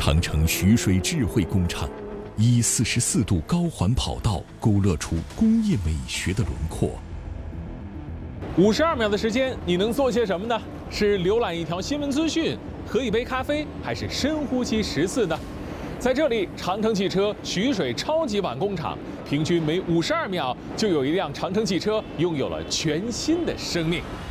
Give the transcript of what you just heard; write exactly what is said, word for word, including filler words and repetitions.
长城徐水智慧工厂以四十四度高环跑道勾勒出工业美学的轮廓。 五十二秒的时间，你能做些什么呢？是浏览一条新闻资讯，喝一杯咖啡，还是深呼吸十次呢？在这里，长城汽车徐水超级碗工厂，平均每五十二秒就有一辆长城汽车拥有了全新的生命。